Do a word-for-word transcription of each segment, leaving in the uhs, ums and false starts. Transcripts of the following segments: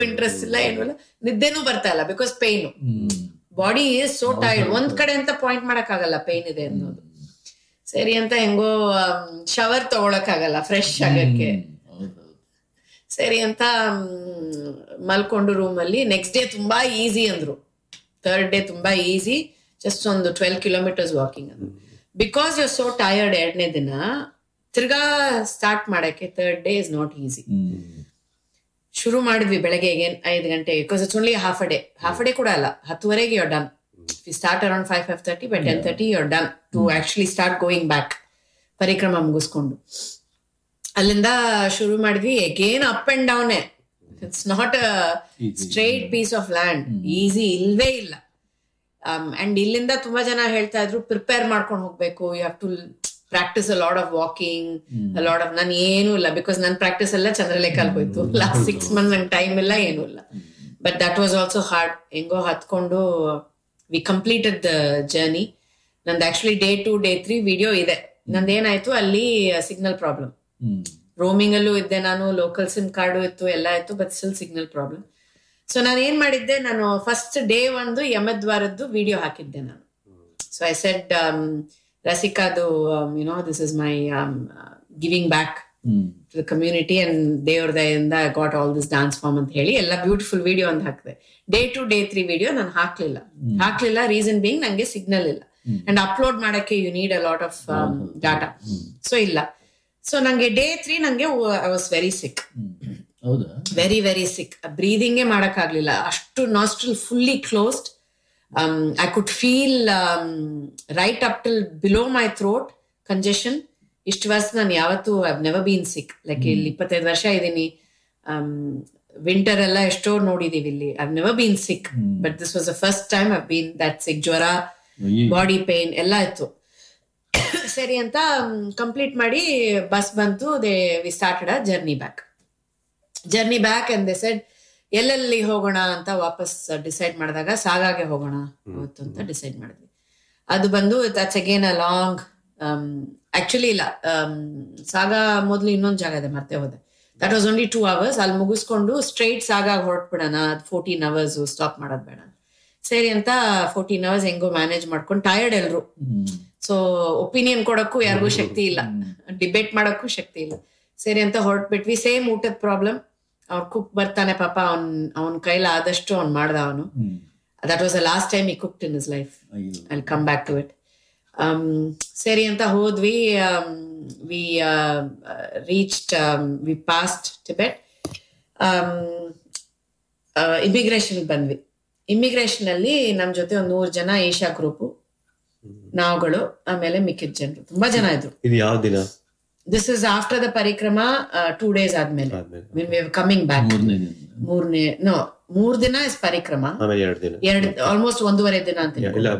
Interest ಇಲ್ಲ, ಏನು ಇಲ್ಲ, ನಿದ್ದೆನೂ ಬರ್ತಾ ಇಲ್ಲ because pain. Body is so tired. ಒಂದ್ ಕಡೆ ಅಂತ ಪಾಯಿಂಟ್ ಮಾಡಕ್ ಆಗಲ್ಲ ಪೇನ್ ಇದೆ ಅನ್ನೋದು. ಸರಿ ಅಂತ ಹೆಂಗೋ ಶವರ್ ತಗೊಳಕ್ ಆಗಲ್ಲ ಫ್ರೆಶ್ ಆಗಕ್ಕೆ. ಸರಿ ಅಂತ ಮಲ್ಕೊಂಡು ರೂಮಲ್ಲಿ. ನೆಕ್ಸ್ಟ್ ಡೇ ತುಂಬಾ ಈಸಿ ಅಂದ್ರು. ಥರ್ಡ್ ಡೇ ತುಂಬಾ ಈಸಿ, ಜಸ್ಟ್ ಒಂದು ಟ್ವೆಲ್ವ್ ಕಿಲೋಮೀಟರ್ಸ್ ವಾಕಿಂಗ್ ಅಂದ್ರು. Because you are so tired ಎರಡನೇ ದಿನ ತಿರ್ಗಾ ಸ್ಟಾರ್ಟ್ ಮಾಡಕ್ಕೆ third day is not easy. ಶುರು ಮಾಡಿದ್ವಿ ಬೆಳಗ್ಗೆಗೆ ಐದು ಗಂಟೆ, because it's only half a day. Half a day ಕೂಡ ಅಲ್ಲ, ಹತ್ತುವರೆಗೆ you are done. We start around five five thirty, by ten thirty you are done to actually start going back, ಪರಿಕ್ರಮ ಮುಗಿಸ್ಕೊಂಡು. ಅಲ್ಲಿಂದ ಶುರು ಮಾಡಿದ್ವಿ. Again up and down. It's not a straight piece of land, easy ಇಲ್ವೇ ಇಲ್ಲ. And ಇಲ್ಲಿಂದ ತುಂಬಾ ಜನ ಹೇಳ್ತಾ ಇದ್ರು ಪ್ರಿಪೇರ್ ಮಾಡ್ಕೊಂಡು ಹೋಗ್ಬೇಕು, you have to practice a lot of walking, a lot of. ನಾನು ಏನೂ ಇಲ್ಲ, ಬಿಕಾಸ್ ನನ್ನ ಪ್ರಾಕ್ಟೀಸ್ ಎಲ್ಲ ಚಂದ್ರಲೇಖಲ್ಲಿ ಹೋಯ್ತು ಲಾಸ್ಟ್ ಸಿಕ್ಸ್ ಮಂತ್. ನಂಗೆ ಟೈಮ್ ಇಲ್ಲ, ಏನೂ ಇಲ್ಲ. But that was also hard. ಹೆಂಗೋ ಹತ್ಕೊಂಡು ವಿ ಕಂಪ್ಲೀಟೆಡ್ ದ ಜರ್ನಿ. ನಂದು actually day to day three video ಇದೆ. ನಂದೇನಾಯ್ತು ಅಲ್ಲಿ ಸಿಗ್ನಲ್ ಪ್ರಾಬ್ಲಮ್. ರೋಮಿಂಗ್ ಅಲ್ಲೂ ಇದ್ದೆ ನಾನು, ಲೋಕಲ್ ಸಿಮ್ ಕಾರ್ಡು ಇತ್ತು, ಎಲ್ಲ ಇತ್ತು, but still signal problem. So ನಾನು ಏನ್ ಮಾಡಿದ್ದೆ, ನಾನು ಫಸ್ಟ್ ಡೇ ಒಂದು ಯಮದ್ವಾರದ್ದು ವಿಡಿಯೋ ಹಾಕಿದ್ದೆ ನಾನು. So I said ರಸಿಕಾದು you know this is my giving back to the community and ದೇವ್ರ ದಯಿಂದ I got all this dance form ಅಂತ ಹೇಳಿ ಎಲ್ಲ ಬ್ಯೂಟಿಫುಲ್ ವಿಡಿಯೋ ಅಂತ ಹಾಕಿದೆ. Day to day three video ನಾನು ಹಾಕ್ಲಿಲ್ಲ ಹಾಕ್ಲಿಲ್ಲ ರೀಸನ್ ಬೀಂಗ್ ನಂಗೆ ಸಿಗ್ನಲ್ ಇಲ್ಲ. ಅಂಡ್ ಅಪ್ಲೋಡ್ ಮಾಡಕ್ಕೆ you need a lot of data. So ಇಲ್ಲ. ಸೊ ನಂಗೆ ಡೇ ತ್ರೀ ನಂಗೆ I was very sick, very very ಸಿಕ್. ಬ್ರೀದಿಂಗೇ ಮಾಡಕ್ ಆಗ್ಲಿಲ್ಲ, ಅಷ್ಟು nostril fully closed. I could feel right up till below my throat congestion. ಇಷ್ಟು ವರ್ಷ ನಾನು ಯಾವತ್ತೂ I have never bean sick. Like ಇಲ್ಲಿ ಇಪ್ಪತ್ತೈದು ವರ್ಷ ಇದ್ದೀನಿ, ವಿಂಟರ್ ಎಲ್ಲ ಎಷ್ಟೋ ನೋಡಿದೀವಿ, ಇಲ್ಲಿ I have never bean sick. But this was the first time I have been that ಸಿಕ್. ಜ್ವರ, ಬಾಡಿ ಪೇನ್ ಎಲ್ಲ ಇತ್ತು. ಸರಿ ಅಂತ ಕಂಪ್ಲೀಟ್ ಮಾಡಿ ಬಸ್ ಬಂತು. They we started a journey back journey back and they said ಎಲ್ಲೆಲ್ಲಿ ಹೋಗೋಣ ಅಂತ ವಾಪಸ್ ಡಿಸೈಡ್ ಮಾಡಿದಾಗ ಸಾಗಾಗೆ ಹೋಗೋಣ ಅವತ್ತು ಅಂತ ಡಿಸೈಡ್ ಮಾಡಿದ್ವಿ. ಅದು ಬಂದು that's again a long, actually ಇಲ್ಲ, ಸಾಗಾ ಮೊದಲು ಇನ್ನೊಂದು ಜಾಗ ಇದೆ, ಮರ್ತೆ ಹೋದೆ. That was only two hours. ಅಲ್ಲಿ ಮುಗಿಸ್ಕೊಂಡು ಸ್ಟ್ರೈಟ್ ಸಾಗಾಗ ಹೊರಟ್ಬಿಡೋಣ, ಅದು ಫೋರ್ಟೀನ್ ಅವರ್ಸ್ ಸ್ಟಾಪ್ ಮಾಡೋದು ಬೇಡ. ಸರಿ ಅಂತ ಫೋರ್ಟೀನ್ ಅವರ್ಸ್ ಹೆಂಗೋ ಮ್ಯಾನೇಜ್ ಮಾಡ್ಕೊಂಡು, ಟಯರ್ಡ್ ಎಲ್ರು. ಸೊ ಒಪಿನಿಯನ್ ಕೊಡಕ್ಕೂ ಯಾರಿಗೂ ಶಕ್ತಿ ಇಲ್ಲ, ಡಿಬೇಟ್ ಮಾಡಕ್ಕೂ ಶಕ್ತಿ ಇಲ್ಲ. ಸರಿ ಅಂತ ಹೊರಟ್ಬಿಟ್ವಿ. ಸೇಮ್ ಊಟದ ಪ್ರಾಬ್ಲಮ್. ಅವ್ರ ಕುಕ್ ಬರ್ತಾನೆ ಪಾಪ, ಅವ್ನ್ ಅವನ್ ಕೈಲ ಆದಷ್ಟು ಅವ್ನ್ ಮಾಡ್ದ ಅವನು. That was the last time ಈ cooked in his life. I will come back to it. ಸರಿ ಅಂತ ಹೋದ್ವಿ. V reached, V passed Tibet. Immigration ಬಂದ್ವಿ. ಇಮಿಗ್ರೇಷನ್ ಅಲ್ಲಿ ನಮ್ ಜೊತೆ ಒಂದ್ ನೂರ್ ಜನ ಏಷ್ಯಾ ಗ್ರೂಪ್, ನಾವುಗಳು, ಆಮೇಲೆ ಮಿಕ್ಕಿದ ಜನರು ತುಂಬಾ ಜನ ಇದ್ರು. ಇದು ಯಾವ ದಿನ? This is after the Parikrama, two days ಆದ್ಮೇಲೆ ಕಮಿಂಗ್ ಬ್ಯಾಕ್. ಮೂರನೇ ನೋ ಮೂರ್ ದಿನ ಇಸ್ ಪರಿಕ್ರಮ, ಎರಡು ಆಲ್ಮೋಸ್ಟ್ ಒಂದೂವರೆ ದಿನ ಅಂತ.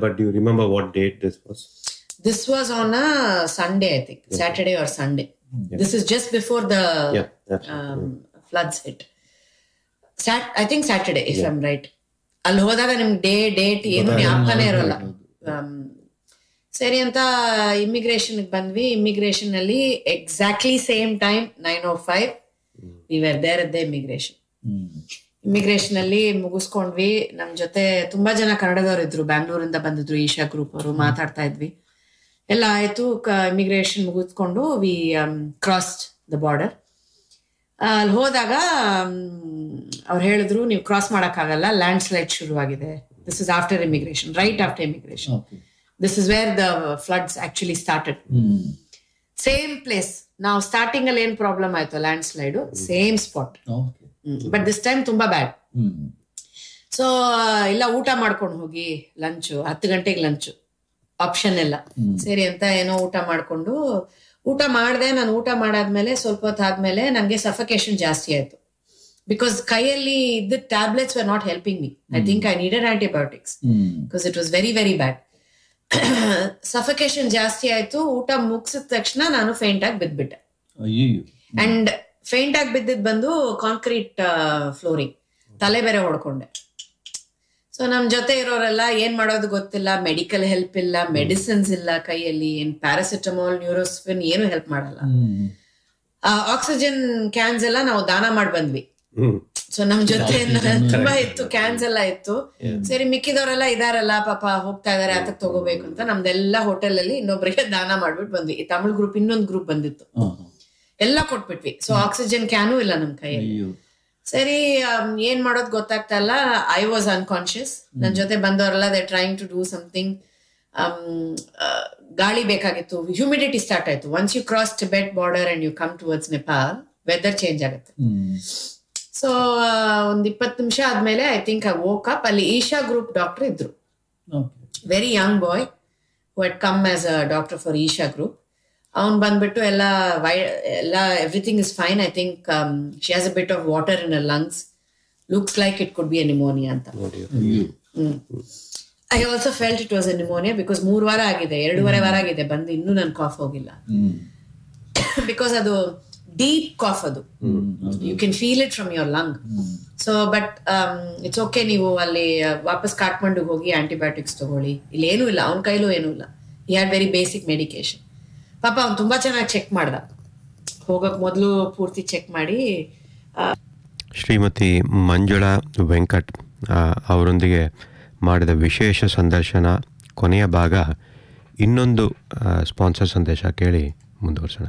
This was on a Sunday, I think Saturday R Sunday. This is just before the floods hit. I think Saturday if I am right. ಅಲ್ಲಿ ಹೋದಾಗ ನಿಮ್ಗೆ ಡೇ ಡೇಟ್ ಏನು ಜ್ಞಾಪಕನೇ ಇರೋಲ್ಲ. ಸರಿ ಅಂತ ಇಮಿಗ್ರೇಷನ್ ಬಂದ್ವಿ. ಇಮಿಗ್ರೇಷನ್ ಅಲ್ಲಿ exactly same time nine O five we were there at the immigration. Immigration ಅಲ್ಲಿ ಮುಗಿಸ್ಕೊಂಡ್ವಿ. ನಮ್ ಜೊತೆ ತುಂಬಾ ಜನ ಕನ್ನಡದವ್ರು ಇದ್ರು, ಬ್ಯಾಂಗ್ಳೂರಿಂದ ಬಂದಿದ್ರು, ಈಶಾ ಗ್ರೂಪ್ ಅವರು. ಮಾತಾಡ್ತಾ ಇದ್ವಿ, ಎಲ್ಲ ಆಯ್ತು. ಇಮಿಗ್ರೇಷನ್ ಮುಗಿಸ್ಕೊಂಡು ವಿ ಕ್ರಾಸ್ಡ್ ದ ಬಾರ್ಡರ್. ಅಲ್ಲಿ ಹೋದಾಗ ಅವ್ರು ಹೇಳಿದ್ರು, ನೀವು ಕ್ರಾಸ್ ಮಾಡಕ್ ಆಗಲ್ಲ, ಲ್ಯಾಂಡ್ ಸ್ಲೈಡ್ ಶುರುವಾಗಿದೆ. This is after immigration, right after immigration. This is where the floods actually started. Mm. Same place. Now starting ಅಲ್ಲಿ ಏನ್ ಪ್ರಾಬ್ಲಮ್ ಆಯ್ತು, land slide, same spot. But this time ತುಂಬಾ ಬ್ಯಾಡ್. ಸೊ ಇಲ್ಲ, ಊಟ ಮಾಡ್ಕೊಂಡು ಹೋಗಿ, ಲಂಚ್ ಹತ್ತು ಗಂಟೆಗೆ ಲಂಚ್ ಆಪ್ಷನ್ ಎಲ್ಲ. ಸರಿ ಅಂತ ಏನೋ ಊಟ ಮಾಡ್ಕೊಂಡು, ಊಟ ಮಾಡಿದೆ. ನಾನು ಊಟ ಮಾಡಾದ್ಮೇಲೆ ಸ್ವಲ್ಪ ಹೊತ್ತು ಆದ್ಮೇಲೆ ನಂಗೆ ಸಫಕೇಶನ್ ಜಾಸ್ತಿ ಆಯ್ತು. ಬಿಕಾಸ್ ಕೈಯಲ್ಲಿ ಇದ್ದ tablets were not helping me. I think I needed antibiotics because it was very very bad. Suffocation ಜಾಸ್ತಿ ಆಯ್ತು. ಊಟ ಮುಗಿಸಿದ ತಕ್ಷಣ ನಾನು ಫೇಂಟ್ ಆಗಿ ಬಿದ್ಬಿಟ್ಟೆ. ಅಂಡ್ ಫೇಂಟ್ ಆಗಿ ಬಿದ್ದಿದ್ ಬಂದು ಕಾಂಕ್ರೀಟ್ ಫ್ಲೋರಿಂಗ್, ತಲೆ ಬೇರೆ ಹೊಡ್ಕೊಂಡೆ. ಸೊ ನಮ್ ಜೊತೆ ಇರೋರೆಲ್ಲ ಏನ್ ಮಾಡೋದು ಗೊತ್ತಿಲ್ಲ, ಮೆಡಿಕಲ್ ಹೆಲ್ಪ್ ಇಲ್ಲ, ಮೆಡಿಸಿನ್ಸ್ ಇಲ್ಲ ಕೈಯಲ್ಲಿ, ಏನ್ ಪ್ಯಾರಾಸಿಟಮಾಲ್, ನ್ಯೂರೋಸ್ಫಿನ್ ಏನು ಹೆಲ್ಪ್ ಮಾಡಲ್ಲ. ಆಕ್ಸಿಜನ್ ಕ್ಯಾನ್ಸ್ ಎಲ್ಲ ನಾವು ದಾನ ಮಾಡಿ ಬಂದ್ವಿ. ಸೊ ನಮ್ ಜೊತೆ ತುಂಬಾ ಇತ್ತು, ಕ್ಯಾನ್ಸ್ ಎಲ್ಲ ಇತ್ತು. ಸರಿ ಮಿಕ್ಕಿದವರೆಲ್ಲ ಇದಾರಲ್ಲ ಪಾಪ ಹೋಗ್ತಾ ಇದಾರೆ ಅದಕ್ಕೆ ತಗೋಬೇಕು ಅಂತ ನಮ್ದೆಲ್ಲ ಹೋಟೆಲ್ ಅಲ್ಲಿ ಇನ್ನೊಬ್ರಿಗೆ ದಾನ ಮಾಡ್ಬಿಟ್ಟು ಬಂದ್ವಿ. ಈ ತಮಿಳ್ ಗ್ರೂಪ್ ಇನ್ನೊಂದು ಗ್ರೂಪ್ ಬಂದಿತ್ತು, ಎಲ್ಲ ಕೊಟ್ಬಿಟ್ವಿ. ಸೊ ಆಕ್ಸಿಜನ್ ಕ್ಯಾನು ಇಲ್ಲ ನಮ್ ಕೈಯಲ್ಲಿ. ಸರಿ ಏನ್ ಮಾಡೋದ್ ಗೊತ್ತಾಗ್ತಾ ಇಲ್ಲ. I was unconscious. ನನ್ ಜೊತೆ ಬಂದವರೆಲ್ಲ they trying to do something. ಗಾಳಿ ಬೇಕಾಗಿತ್ತು, ಹ್ಯೂಮಿಡಿಟಿ ಸ್ಟಾರ್ಟ್ ಆಯ್ತು. Once you cross Tibet border and you come towards Nepal, weather change ಆಗುತ್ತೆ. ಸೊ ಒಂದ್ ಇಪ್ಪತ್ತು ನಿಮಿಷ ಆದ್ಮೇಲೆ I think I woke up. ಅಲ್ಲಿ ಈಶಾ ಗ್ರೂಪ್ ಡಾಕ್ಟರ್ ಇದ್ರು, very young boy who had come as a doctor for Isha group. ಅವ್ನ್ ಬಂದ್ಬಿಟ್ಟು ಎಲ್ಲ ವೈ ಎಲ್ಲ everything is fine, I think she has a bit of water in a lungs, looks like it could be A pneumonia ಅಂತ. ಹ್ಮ್ I also felt it was A pneumonia because ಮೂರ್ ವಾರ ಆಗಿದೆ, ಎರಡೂವರೆ ವಾರ ಆಗಿದೆ ಬಂದು, ಇನ್ನೂ ನನ್ ಕಾಫ್ ಹೋಗಿಲ್ಲ. ಬಿಕಾಸ್ ಅದು ಡೀಪ್ ಕಾಫ್, ಅದು you can feel it from your lung. So but it's okay, ನೀವು ಅಲ್ಲಿ ವಾಪಸ್ ಕಾಠ್ಮಂಡುಗೆ ಹೋಗಿ ಆಂಟಿಬಯೋಟಿಕ್ಸ್ ತಗೊಳ್ಳಿ, ಇಲ್ಲಿ ಏನೂ ಇಲ್ಲ, ಅವ್ನ ಕೈಲೂ ಏನೂ ಇಲ್ಲ. He had very basic medication. ಪಾಪ ಅವ್ನು ತುಂಬಾ ಚೆನ್ನಾಗಿ ಚೆಕ್ ಮಾಡ್ದ, ಹೋಗಕ್ ಮೊದಲು ಪೂರ್ತಿ ಚೆಕ್ ಮಾಡಿ. ಶ್ರೀಮತಿ ಮಂಜುಳಾ ವೆಂಕಟ್ ಅವರೊಂದಿಗೆ ಮಾಡಿದ ವಿಶೇಷ ಸಂದರ್ಶನ ಕೊನೆಯ ಭಾಗ. ಇನ್ನೊಂದು ಸ್ಪಾನ್ಸರ್ ಸಂದೇಶ ಕೇಳಿ ಮುಂದುವರ್ಸೋಣ.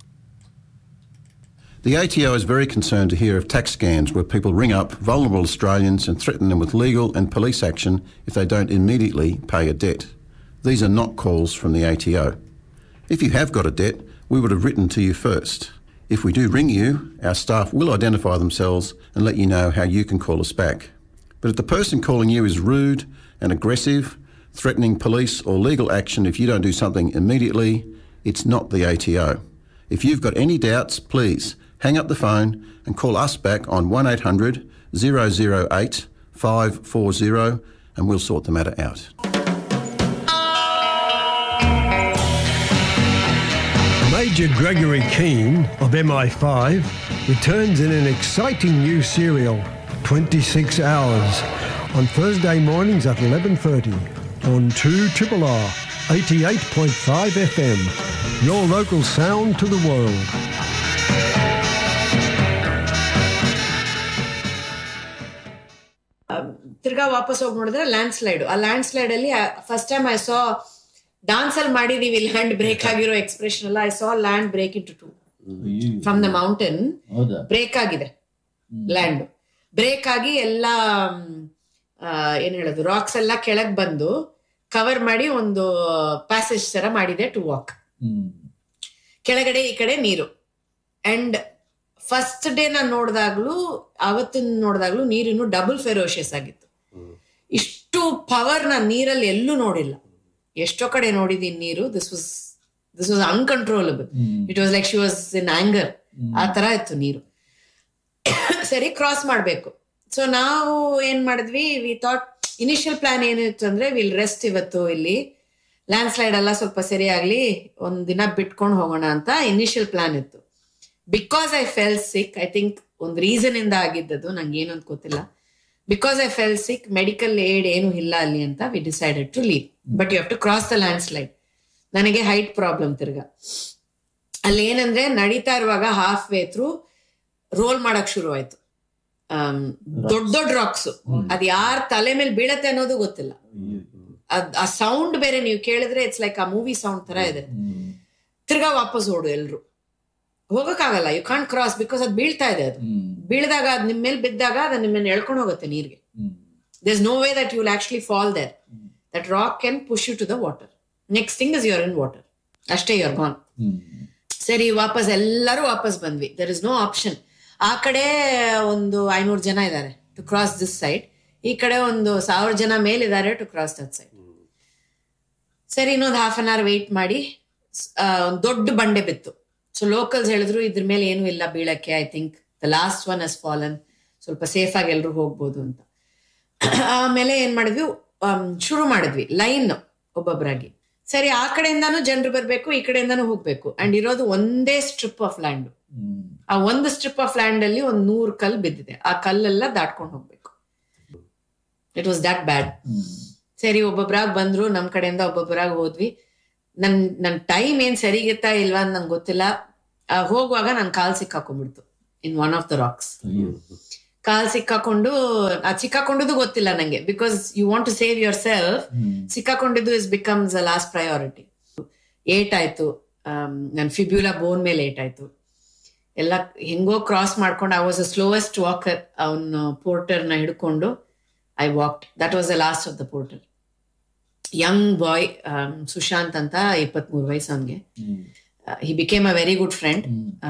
The A T O is very concerned to hear of tax scams where people ring up vulnerable Australians and threaten them with legal and police action if they don't immediately pay a debt. These are not calls from the A T O. If you have got a debt, we would have written to you first. If we do ring you, our staff will identify themselves and let you know how you can call us back. But if the person calling you is rude and aggressive, threatening police or legal action if you don't do something immediately, it's not the A T O. If you've got any doubts, please hang up the phone and call us back on one eight hundred, zero zero eight, five four zero and we'll sort the matter out. Major Gregory Keane of M I five returns in an exciting new serial, twenty-six hours, on Thursday mornings at eleven thirty on two R R R eighty-eight point five F M, your local sound to the world. ತಿರ್ಗಾ ವಾಪಸ್ ಹೋಗಿ ನೋಡಿದ್ರೆ land slide. ಆ land slide ಅಲ್ಲಿ first time I saw, dance ಅಲ್ಲಿ ಮಾಡಿದೀವಿ land break ಆಗಿರೋ expression ಎಲ್ಲ, I saw land break in to to from the mountain. Break ಆಗಿದೆ ಲ್ಯಾಂಡ್, ಬ್ರೇಕ್ ಆಗಿ ಎಲ್ಲ ಏನ್ ಹೇಳೋದು ರಾಕ್ಸ್ ಎಲ್ಲ ಕೆಳಗ್ ಬಂದು ಕವರ್ ಮಾಡಿ ಒಂದು ಪ್ಯಾಸೇಜ್ ತರ ಮಾಡಿದೆ ಟು ವಾಕ್. ಕೆಳಗಡೆ ಈ ಕಡೆ ನೀರು. ಅಂಡ್ ಫಸ್ಟ್ ಡೇ ನಾನು ನೋಡಿದಾಗ್ಲೂ ಅವತ್ತಿನ ನೋಡಿದಾಗ್ಲೂ ನೀರಿನ್ನು ಡಬಲ್ ಫೆರೋಷಿಯಸ್ ಆಗಿತ್ತು. ಇಷ್ಟು ಪವರ್ ನಾನು ನೀರಲ್ಲಿ ಎಲ್ಲೂ ನೋಡಿಲ್ಲ. ಎಷ್ಟೋ ಕಡೆ ನೋಡಿದೀನಿ ನೀರು, this was this was uncontrollable. It was like she was in anger. ಆ ತರ ಇತ್ತು ನೀರು. ಸರಿ, ಕ್ರಾಸ್ ಮಾಡ್ಬೇಕು. ಸೊ ನಾವು ಏನ್ ಮಾಡಿದ್ವಿ, ವಿ ಥಾಟ್, ಇನಿಷಿಯಲ್ ಪ್ಲಾನ್ ಏನಿತ್ತು ಅಂದ್ರೆ ವಿಲ್ ರೆಸ್ಟ್ ಇವತ್ತು ಇಲ್ಲಿ, ಲ್ಯಾಂಡ್ ಸ್ಲೈಡ್ ಎಲ್ಲ ಸ್ವಲ್ಪ ಸರಿ ಆಗ್ಲಿ, ಒಂದ್ ದಿನ ಬಿಟ್ಕೊಂಡು ಹೋಗೋಣ ಅಂತ ಇನಿಷಿಯಲ್ ಪ್ಲಾನ್ ಇತ್ತು. Because I fell sick, I think ಒಂದು ರೀಸನ್ ಇಂದ ಆಗಿದ್ದದು, ನಂಗೆ ಏನು ಅಂತ ಗೊತ್ತಿಲ್ಲ. Because I fell sick, medical aid ಏನು ಇಲ್ಲ ಅಲ್ಲಿ ಅಂತ we decided to leave. But you have to cross the land slide. ನನಗೆ ಹೈಟ್ ಪ್ರಾಬ್ಲಮ್ ತಿರ್ಗಾ. ಅಲ್ಲಿ ಏನಂದ್ರೆ ನಡೀತಾ ಇರುವಾಗ ಹಾಫ್ ವೇ ಥ್ರೂ ರೋಲ್ ಮಾಡಕ್ ಶುರು ಆಯ್ತು. ದೊಡ್ಡ ದೊಡ್ಡ ರಾಕ್ಸ್, ಅದ್ ಯಾರ ತಲೆ ಮೇಲೆ ಬೀಳತ್ತೆ ಅನ್ನೋದು ಗೊತ್ತಿಲ್ಲ. ಅದ್ ಆ ಸೌಂಡ್ ಬೇರೆ ನೀವು ಕೇಳಿದ್ರೆ ಇಟ್ಸ್ ಲೈಕ್ ಆ ಮೂವಿ ಸೌಂಡ್ ತರ ಇದೆ. ತಿರ್ಗಾ ವಾಪಸ್ ಓಡು ಎಲ್ರು. ಹೋಗಕ್ಕಾಗಲ್ಲ, ಯು ಕಾಂಟ್ ಕ್ರಾಸ್ ಬಿಕಾಸ್ ಅದ್ ಬೀಳ್ತಾ ಇದೆ. ಅದು ಬೀಳ್ದಾಗ ಅದ್ ನಿಮ್ ಮೇಲೆ ಬಿದ್ದಾಗ ಅದ್ ನಿಮ್ಮನ್ನ ಎಳ್ಕೊಂಡು ಹೋಗುತ್ತೆ ನೀರ್ಗೆ. There is no way that you will actually fall there. That rock can push you to the water. Next thing is your in water, ಅಷ್ಟೇ, ಯುವರ್ ಗಾನ್. ಸರಿ, ವಾಪಸ್ ಎಲ್ಲರೂ ವಾಪಸ್ ಬಂದ್ವಿ. There is no option. ಆ ಕಡೆ ಒಂದು ಐನೂರು ಜನ ಇದ್ದಾರೆ ಟು ಕ್ರಾಸ್ ದಿಸ್ ಸೈಡ್, ಈ ಕಡೆ ಒಂದು ಸಾವಿರ ಜನ ಮೇಲಿದ್ದಾರೆ ಟು ಕ್ರಾಸ್ ದಟ್ ಸೈಡ್. ಸರಿ, ಇನ್ನೊಂದು ಹಾಫ್ ಅನ್ ಅವರ್ ವೇಟ್ ಮಾಡಿ ಒಂದು ದೊಡ್ಡ ಬಂಡೆ ಬಿತ್ತು. ಸೊ ಲೋಕಲ್ಸ್ ಹೇಳಿದ್ರು ಇದ್ರ ಮೇಲೆ ಏನು ಇಲ್ಲ ಬೀಳಕ್ಕೆ, I think the last one ಹಸ್ ಫಾಲನ್, ಸ್ವಲ್ಪ ಸೇಫ್ ಆಗಿ ಎಲ್ರು ಹೋಗ್ಬೋದು ಅಂತ. ಆಮೇಲೆ ಏನ್ ಮಾಡಿದ್ವಿ, ಶುರು ಮಾಡಿದ್ವಿ ಲೈನ್ ಒಬ್ಬೊಬ್ಬರಾಗಿ. ಸರಿ, ಆ ಕಡೆಯಿಂದಾನು ಜನರು ಬರ್ಬೇಕು, ಈ ಕಡೆಯಿಂದಾನು ಹೋಗ್ಬೇಕು. ಅಂಡ್ ಇರೋದು ಒಂದೇ ಸ್ಟ್ರಿಪ್ ಆಫ್ ಲ್ಯಾಂಡ್. ಆ ಒಂದು ಸ್ಟ್ರಿಪ್ ಆಫ್ ಲ್ಯಾಂಡ್ ಅಲ್ಲಿ ಒಂದ್ ನೂರು ಕಲ್ ಬಿದ್ದಿದೆ. ಆ ಕಲ್ಲೆಲ್ಲ ದಾಟ್ಕೊಂಡು ಹೋಗ್ಬೇಕು. ಇಟ್ ವಾಸ್ ದಟ್ ಬ್ಯಾಡ್. ಸರಿ, ಒಬ್ಬೊಬ್ರಾಗ್ ಬಂದ್ರು, ನಮ್ ಕಡೆಯಿಂದ ಒಬ್ಬೊಬ್ಬರಾಗ ಹೋದ್ವಿ. ನನ್ ನನ್ ಟೈಮ್ ಏನ್ ಸರಿಗಿತ್ತಾ ಇಲ್ವಾ ಅಂತ ನಂಗೆ ಗೊತ್ತಿಲ್ಲ. ಹೋಗುವಾಗ ನನ್ ಕಾಲ್ ಸಿಕ್ಕಾಕೊಂಡ್ಬಿಡ್ತು in one of the racks. ಕಾಲ್ ಸಿಕ್ಕಾಕೊಂಡು ಅದ್ ಸಿಕ್ಕಾಕೊಂಡಿದ್ದು ಗೊತ್ತಿಲ್ಲ ನಂಗೆ, because you want to save your self. ಸಿಕ್ಕಾಕೊಂಡಿದ್ದು is becomes a last priority. Eight ಆಯ್ತು, ನನ್ ಫಿಬ್ಯುಲಾ ಬೋನ್ ಮೇಲೆ ಏಟ್ ಆಯ್ತು. ಎಲ್ಲ ಹೆಂಗೋ ಕ್ರಾಸ್ ಮಾಡ್ಕೊಂಡು I was a slowest walker. ಅವನ ಪೋರ್ಟರ್ ನ ಹಿಡ್ಕೊಂಡು I walked. That was the last of the Porter. Young boy, Sushant ಅಂತ, ಇಪ್ಪತ್ಮೂರು ವಯಸ್ಸು ಅವನ್ಗೆ. ಹಿ became a very good friend.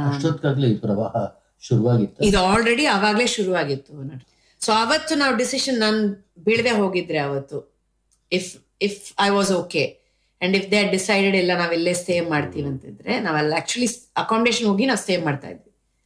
ಇದು ಆಲ್ರೆಡಿ ಅವಾಗ್ಲೇ ಶುರುವಾಗಿತ್ತು. ಸೊ ಅವತ್ತು ನಾವು ಡಿಸಿಷನ್, ನಾನು ಬೀಳದೆ ಹೋಗಿದ್ರೆ ಅವತ್ತು, if if I was okay and if they decided ಇಲ್ಲ ನಾವೆಲ್ಲೇ ಸ್ಟೇ ಮಾಡ್ತೀವಿ ಅಂತಿದ್ರೆ, ನಾವೆಲ್ಲ ಆಕ್ಚುಲಿ ಅಕಾಮಿಡೇಷನ್ ಹೋಗಿ ನಾವು ಸ್ಟೇ ಮಾಡ್ತಾ ಇದ್ವಿ.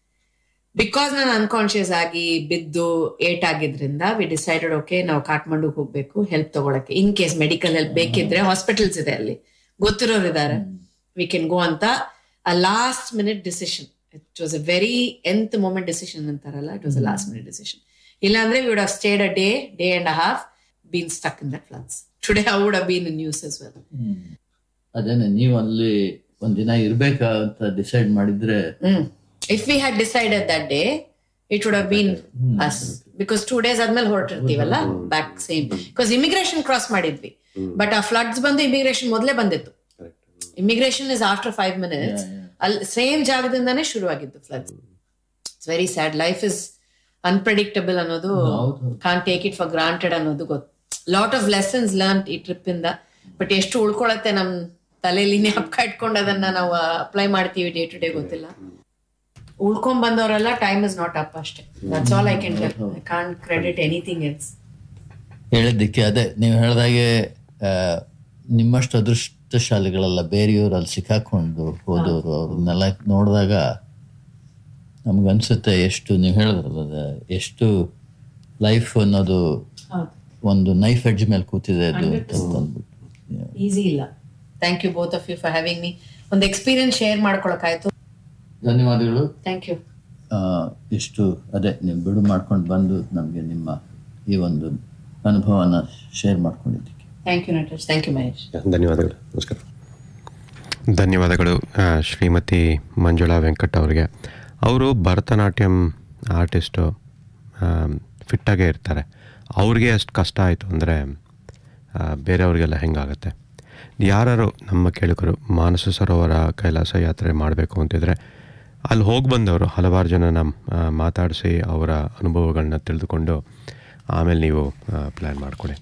ಬಿಕಾಸ್ ನಾನು ಅನ್ಕಾನ್ಶಿಯಸ್ ಆಗಿ ಬಿದ್ದು ಏಟ್ ಆಗಿದ್ರಿಂದ ವಿ ಡಿಸೈಡೆಡ್ ಓಕೆ ನಾವು ಕಾಠ್ಮಂಡುಗೆ ಹೋಗ್ಬೇಕು ಹೆಲ್ಪ್ ತಗೊಳಕ್ಕೆ. ಇನ್ ಕೇಸ್ ಮೆಡಿಕಲ್ ಹೆಲ್ಪ್ ಬೇಕಿದ್ರೆ ಹಾಸ್ಪಿಟಲ್ಸ್ ಇದೆ ಅಲ್ಲಿ, ಗೊತ್ತಿರೋರು ಇದ್ದಾರೆ, ವಿ ಕ್ಯಾನ್ ಗೋ ಅಂತ. ಅ last minute decision. It was a very nth moment decision ಅಂತಾರಲ್ಲ, it was a last minute decision. ಇಲ್ಲಾಂದ್ರೆ we would have stayed a day day and a half bean stuck in that floods. Today I would have been in news as well. ಅದೇನೆ, ನೀವು ಅಲ್ಲಿ ಒಂದಿನ ಇರ್ಬೇಕಾ ಅಂತ decide ಮಾಡಿದ್ರೆ, if we had decided that day it would have been mm. us, because two days ಆದ್ಮೇಲೆ ಹೊರಟಿರ್ತೀವಲ್ಲ back same. Because immigration cross ಮಾಡಿದ್ವಿ, but ಆ floods ಬಂದು ಇಮಿಗ್ರೇಷನ್ ಮೊದಲೇ ಬಂದಿತ್ತು. Immigration is after five minutes. ಅಲ್ಲಿ ಸೇಮ್ ಜಾಗದಿಂದಾನೇ ಶುರುವಾಗಿದ್ದು floods. It's very sad. Life is unpredictable ಅನ್ನೋದು, can't take it for granted ಅನ್ನೋದು ಗೊತ್ತು. ಲಾಟ್ ಆಫ್ ಲೆಸನ್ಸ್ ಲರ್ನ್ ಈ ಟ್ರಿಪ್ ಇಂದ. ಬಟ್ ಎಷ್ಟು ಉಳ್ಕೊಳತ್ತೆ ನಮ್ ತಲೆಯಲ್ಲಿ ಜ್ಞಾಪಕ ಇಟ್ಕೊಂಡು ಅದನ್ನ ನಾವು ಅಪ್ಲೈ ಮಾಡ್ತೀವಿ ಡೇ ಟು ಡೇ ಗೊತ್ತಿಲ್ಲ. ಉಳ್ಕೊಂಡ್ ಬಂದವರೆಲ್ಲ ಟೈಮ್ ಇಸ್ ನಾಟ್ ಅಪ್ ಅಷ್ಟೇ. That's all I can tell. I can't credit anything else. ಹೇಳಿದ್ದಕ್ಕೆ ಅದೇ ನೀವು ಹೇಳ್ದಾಗೆ ನಿಮ್ಮಷ್ಟು ಅದೃಷ್ಟಶಾಲಿಗಳೆಲ್ಲ ಬೇರೆಯವರು ಅಲ್ಲಿ ಸಿಕ್ಕಾಕೊಂಡು ಹೋದವರು, ಅವ್ರನ್ನೆಲ್ಲ ನೋಡಿದಾಗ ನಮ್ಗನ್ಸುತ್ತೆ ಎಷ್ಟು, ನೀವು ಹೇಳಿದ್ರಲ್ಲ ಎಷ್ಟು ಲೈಫ್ ಅನ್ನೋದು ಒಂದು ನೈಫ್ ಎಡ್ಜ್ ಮೇಲೆ ಕೂತಿದೆ ಅದು ಅಂತ. ಈಸಿ ಇಲ್ಲ. Thank you both of you for having me. ಒಂದು ಎಕ್ಸ್ಪೀರಿಯನ್ಸ್ ಶೇರ್ ಮಾಡ್ಕೊಳಕಾಯ್ತು. ಧನ್ಯವಾದಗಳು. Thank you. ಇಷ್ಟು ಅದೇ ನೀವು ಬಿಡು ಮಾಡ್ಕೊಂಡು ಬಂದು ನಮಗೆ ನಿಮ್ಮ ಈ ಒಂದು ಅನುಭವನ share ಮಾಡ್ಕೊಂಡಿದ್ದಕ್ಕೆ thank you Natesh. Thank you Mahesh. ಧನ್ಯವಾದಗಳು. ನಮಸ್ಕಾರ. ಧನ್ಯವಾದಗಳು ಶ್ರೀಮತಿ ಮಂಜುಳಾ ವೆಂಕಟ್ ಅವರಿಗೆ. ಅವರು ಭರತನಾಟ್ಯಂ ಆರ್ಟಿಸ್ಟು, ಫಿಟ್ಟಾಗೇ ಇರ್ತಾರೆ. ಅವ್ರಿಗೆ ಅಷ್ಟು ಕಷ್ಟ ಆಯಿತು ಅಂದರೆ ಬೇರೆಯವ್ರಿಗೆಲ್ಲ ಹೆಂಗಾಗತ್ತೆ. ಯಾರು ನಮ್ಮ ಕೇಳುಗರು ಮಾನಸ ಸರೋವರ ಕೈಲಾಸ ಯಾತ್ರೆ ಮಾಡಬೇಕು ಅಂತಿದ್ರೆ ಅಲ್ಲಿ ಹೋಗಿ ಬಂದವರು ಹಲವಾರು ಜನನ ಮಾತಾಡಿಸಿ ಅವರ ಅನುಭವಗಳನ್ನ ತಿಳಿದುಕೊಂಡು ಆಮೇಲೆ ನೀವು ಪ್ಲ್ಯಾನ್ ಮಾಡಿಕೊಡಿ.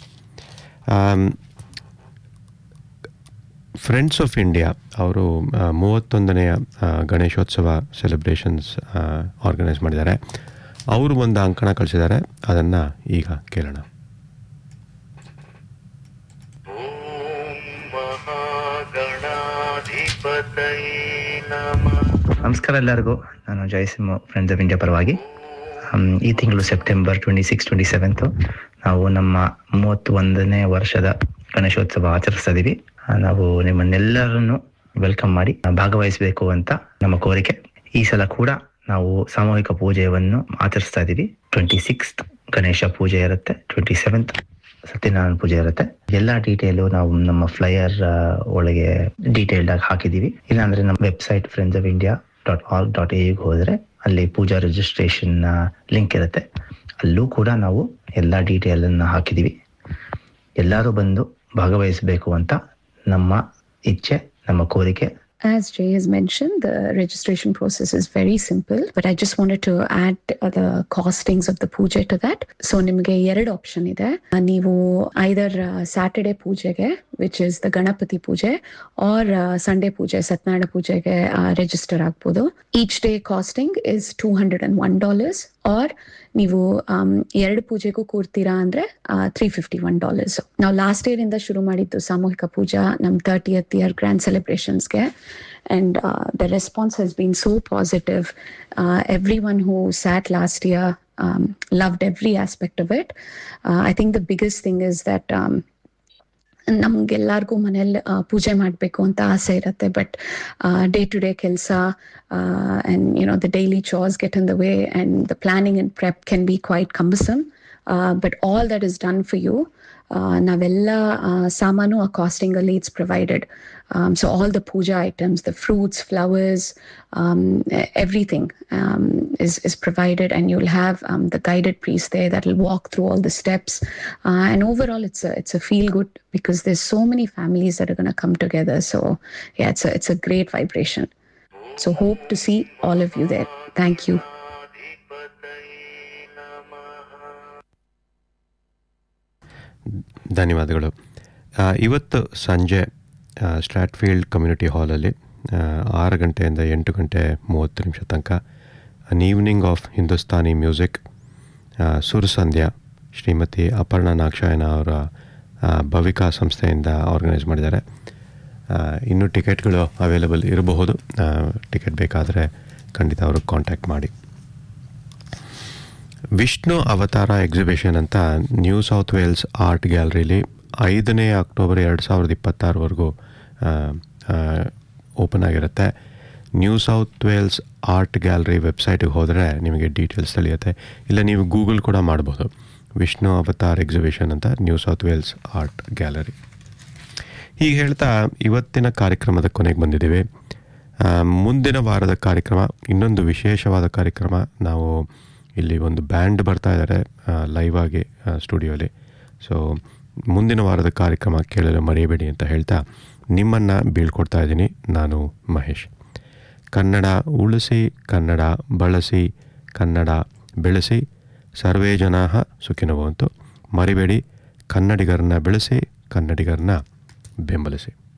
ಫ್ರೆಂಡ್ಸ್ ಆಫ್ ಇಂಡಿಯಾ ಅವರು ಮೂವತ್ತೊಂದನೆಯ ಗಣೇಶೋತ್ಸವ ಸೆಲೆಬ್ರೇಷನ್ಸ್ ಆರ್ಗನೈಸ್ ಮಾಡಿದ್ದಾರೆ. ಅವರು ಒಂದು ಅಂಕಣ ಕಳಿಸಿದ್ದಾರೆ, ಅದನ್ನು ಈಗ ಕೇಳೋಣ. ನಮಸ್ಕಾರ ಎಲ್ಲರಿಗೂ. ನಾನು ಜಯಸಿಂಹ ಫ್ರೆಂಡ್ಸ್ ಆಫ್ ಇಂಡಿಯಾ ಪರವಾಗಿ ಈ ತಿಂಗಳು September twenty six twenty seventh ನಾವು ನಮ್ಮ ಮೂವತ್ತು ಒಂದನೇ ವರ್ಷದ ಗಣೇಶೋತ್ಸವ ಆಚರಿಸ್ತಾ ಇದೀವಿ. ನಾವು ನಿಮ್ಮನ್ನೆಲ್ಲರನ್ನು ವೆಲ್ಕಮ್ ಮಾಡಿ ಭಾಗವಹಿಸಬೇಕು ಅಂತ ನಮ್ಮ ಕೋರಿಕೆ. ಈ ಸಲ ಕೂಡ ನಾವು ಸಾಮೂಹಿಕ ಪೂಜೆಯನ್ನು ಆಚರಿಸ್ತಾ ಇದೀವಿ. ಟ್ವೆಂಟಿ ಸಿಕ್ಸ್ತ್ ಗಣೇಶ ಪೂಜೆ ಇರುತ್ತೆ, ಟ್ವೆಂಟಿ ಸೆವೆಂತ್ ಸತ್ಯನಾರಾಯಣ ಪೂಜೆ ಇರುತ್ತೆ. ಎಲ್ಲಾ ಡೀಟೇಲು ನಾವು ನಮ್ಮ ಫ್ಲೈಯರ್ ಒಳಗೆ ಡೀಟೇಲ್ಡ್ ಆಗಿ ಹಾಕಿದೀವಿ. ಇಲ್ಲಾಂದ್ರೆ ನಮ್ಮ website friends of India dot org dot A ಹೋದ್ರೆ ಅಲ್ಲಿ ಪೂಜಾ ರಿಜಿಸ್ಟ್ರೇಷನ್ ಲಿಂಕ್ ಇರುತ್ತೆ. ಅಲ್ಲೂ ಕೂಡ ನಾವು ಎಲ್ಲಾ ಡೀಟೇಲ್ ಅನ್ನ ಹಾಕಿದೀವಿ. ಎಲ್ಲರೂ ಬಂದು ಭಾಗವಹಿಸಬೇಕು ಅಂತ ನಮ್ಮ ಇಚ್ಛೆ, ನಮ್ಮ ಕೋರಿಕೆ. As Jay has mentioned, the registration process is very simple, but I just wanted to add uh, the costings of the puja to that. So nimage ಎರಡು option ಇದೆ. ನೀವು either uh, Saturday ಪೂಜೆಗೆ, which is the Ganapati ಪೂಜೆ, or uh, Sunday ಪೂಜೆ, ಸತ್ಯನಾರಾಯಣ ಪೂಜೆಗೆ register ಆಗ್ಬೋದು. Each day costing is two hundred one dollars, or ನೀವು ಎರಡು ಪೂಜೆಗೂ ಕೂರ್ತೀರಾ ಅಂದ್ರೆ ತ್ರೀ ಫಿಫ್ಟಿ ಒನ್ ಡಾಲರ್ಸ್. ನಾವು ಲಾಸ್ಟ್ ಇಯರ್ ಇಂದ ಶುರು ಮಾಡಿದ್ದು ಸಾಮೂಹಿಕ ಪೂಜಾ ನಮ್ thirtieth year grand ಸೆಲೆಬ್ರೇಷನ್ಸ್ಗೆ. And uh, the response has been so positive. Uh, everyone who sat last year um, loved every aspect of it. Uh, I think the biggest thing is that um, ನಮ್ಗೆಲ್ಲರಿಗೂ ಮನೇಲಿ ಪೂಜೆ ಮಾಡಬೇಕು ಅಂತ ಆಸೆ ಇರುತ್ತೆ, but day to day ಕೆಲಸ and you know the daily chores get in the way and the planning and prep can be quite ಕಂಬಸಮ್. uh, but all that is done for you. Uh, navella uh, samanu a costing ali it's provided. Um, so all the puja items, the fruits, flowers, um, everything um, is is provided, and you'll have um, the guided priest there that will walk through all the steps. Uh, and overall, it's a it's a feel good, because there's so many families that are going to come together. So yeah, it's a it's a great vibration. So hope to see all of you there. Thank you. ಧನ್ಯವಾದಗಳು. ಇವತ್ತು ಸಂಜೆ ಸ್ಟ್ರಾಟ್ಫೀಲ್ಡ್ community ಹಾಲಲ್ಲಿ ಆರು ಗಂಟೆಯಿಂದ ಎಂಟು ಗಂಟೆ ಮೂವತ್ತು ನಿಮಿಷ ತನಕ ಅನ್ ಈವ್ನಿಂಗ್ ಆಫ್ ಹಿಂದೂಸ್ತಾನಿ ಮ್ಯೂಸಿಕ್ ಸುರ್ ಸಂಧ್ಯಾ ಶ್ರೀಮತಿ ಅಪರ್ಣಾ ನಾಕ್ಷಾಯನ ಅವರ ಭವಿಕಾ ಸಂಸ್ಥೆಯಿಂದ ಆರ್ಗನೈಸ್ ಮಾಡಿದ್ದಾರೆ. ಇನ್ನೂ ಟಿಕೆಟ್ಗಳು ಅವೈಲೇಬಲ್ ಇರಬಹುದು. ಟಿಕೆಟ್ ಬೇಕಾದರೆ ಖಂಡಿತ ಅವ್ರಿಗೆ ಕಾಂಟ್ಯಾಕ್ಟ್ ಮಾಡಿ. ವಿಷ್ಣು ಅವತಾರ ಎಕ್ಸಿಬಿಷನ್ ಅಂತ ನ್ಯೂ ಸೌತ್ ವೇಲ್ಸ್ ಆರ್ಟ್ ಗ್ಯಾಲರಿಲಿ ಐದನೇ ಅಕ್ಟೋಬರ್ ಎರಡು ಸಾವಿರದ ಇಪ್ಪತ್ತಾರವರೆಗೂ ಓಪನ್ ಆಗಿರುತ್ತೆ. New south Wales art gallery ವೆಬ್ಸೈಟಿಗೆ ಹೋದರೆ ನಿಮಗೆ ಡೀಟೇಲ್ಸ್ ತಿಳಿಯುತ್ತೆ. ಇಲ್ಲ ನೀವು ಗೂಗಲ್ ಕೂಡ ಮಾಡ್ಬೋದು, ವಿಷ್ಣು ಅವತಾರ್ ಎಕ್ಸಿಬಿಷನ್ ಅಂತ new south Wales art gallery. ಹೀಗೆ ಹೇಳ್ತಾ ಇವತ್ತಿನ ಕಾರ್ಯಕ್ರಮದ ಕೊನೆಗೆ ಬಂದಿದ್ದೀವಿ. ಮುಂದಿನ ವಾರದ ಕಾರ್ಯಕ್ರಮ ಇನ್ನೊಂದು ವಿಶೇಷವಾದ ಕಾರ್ಯಕ್ರಮ. ನಾವು ಇಲ್ಲಿ ಒಂದು ಬ್ಯಾಂಡ್ ಬರ್ತಾ ಇದ್ದಾರೆ ಲೈವ್ ಆಗಿ ಸ್ಟುಡಿಯೋಲಿ. ಸೊ ಮುಂದಿನ ವಾರದ ಕಾರ್ಯಕ್ರಮ ಕೇಳಲು ಮರೆಯಬೇಡಿ ಅಂತ ಹೇಳ್ತಾ ನಿಮ್ಮನ್ನು ಬೀಳ್ಕೊಡ್ತಾ ಇದ್ದೀನಿ. ನಾನು ಮಹೇಶ್. ಕನ್ನಡ ಉಳಿಸಿ, ಕನ್ನಡ ಬಳಸಿ, ಕನ್ನಡ ಬೆಳೆಸಿ, ಸರ್ವೇ ಜನಾಃ ಸುಖಿನೋ ಅಂತೂ ಮರಿಬೇಡಿ. ಕನ್ನಡಿಗರನ್ನ ಬೆಳೆಸಿ, ಕನ್ನಡಿಗರನ್ನ ಬೆಂಬಲಿಸಿ.